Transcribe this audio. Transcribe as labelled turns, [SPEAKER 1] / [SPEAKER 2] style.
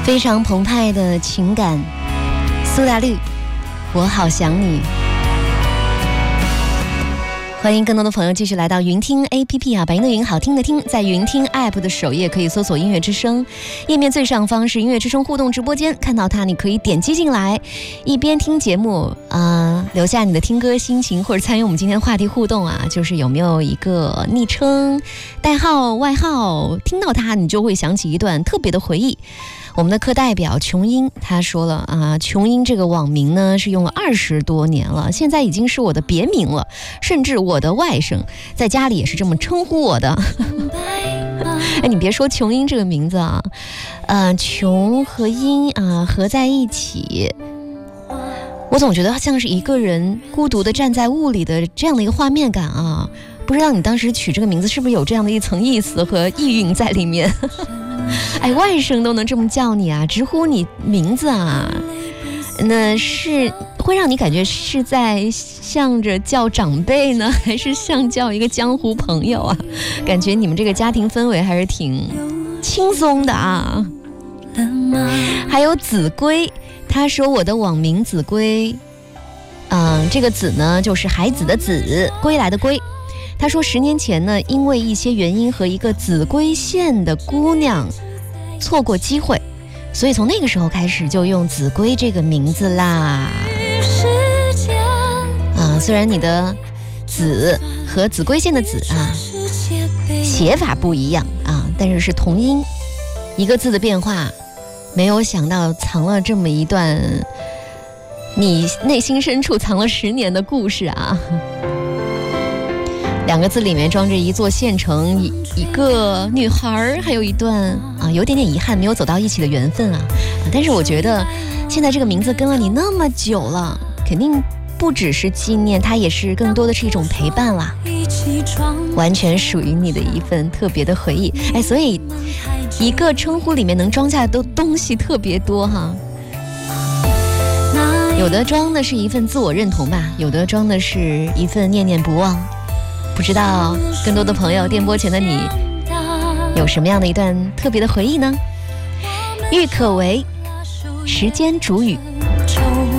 [SPEAKER 1] 非常澎湃的情感，苏打绿，我好想你。欢迎更多的朋友继续来到云听 APP 啊，百音的云，好听的听，在云听 APP 的首页可以搜索音乐之声，页面最上方是音乐之声互动直播间，看到它你可以点击进来，一边听节目留下你的听歌心情，或者参与我们今天话题互动啊，就是有没有一个昵称、代号、外号，听到它你就会想起一段特别的回忆。我们的课代表琼英他说了啊，琼英这个网名呢是用了20多年了，现在已经是我的别名了，甚至我的外甥在家里也是这么称呼我的。哎，你别说琼英这个名字啊，琼和英啊合在一起，我总觉得像是一个人孤独的站在雾里的这样的一个画面感啊。不知道你当时取这个名字是不是有这样的一层意思和意蕴在里面？哎，外甥都能这么叫你啊，直呼你名字啊，那是会让你感觉是在向着叫长辈呢，还是像叫一个江湖朋友啊？感觉你们这个家庭氛围还是挺轻松的啊。还有子规，他说我的网名子规，这个子呢就是孩子的子，归来的归。他说10年前呢，因为一些原因和一个秭归县的姑娘错过机会，所以从那个时候开始就用子规这个名字啦。虽然你的子和秭归县的子啊写法不一样啊，但是是同音，一个字的变化，没有想到藏了这么一段你内心深处藏了10年的故事啊。2个字里面装着一座县城，一个女孩，还有一段有点点遗憾没有走到一起的缘分啊。但是我觉得现在这个名字跟了你那么久了，肯定不只是纪念，它也是更多的是一种陪伴啦，完全属于你的一份特别的回忆。哎，所以一个称呼里面能装下的东西特别多哈。有的装的是一份自我认同吧，有的装的是一份念念不忘。不知道更多的朋友，电波前的你有什么样的一段特别的回忆呢？郁可唯，时间煮雨。